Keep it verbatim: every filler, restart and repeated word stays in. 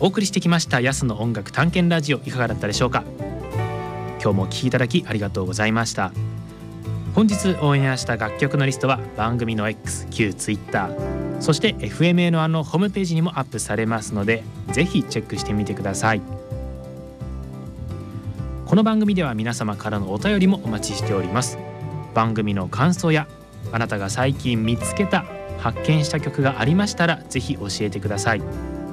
お送りしてきましたヤスの音楽探検ラジオ、いかがだったでしょうか。今日もお聴きいただきありがとうございました。本日オンエアした楽曲のリストは番組の X、旧 Twitter、そして エフエムエー のあのホームページにもアップされますので、ぜひチェックしてみてください。この番組では皆様からのお便りもお待ちしております。番組の感想やあなたが最近見つけた発見した曲がありましたら、ぜひ教えてください。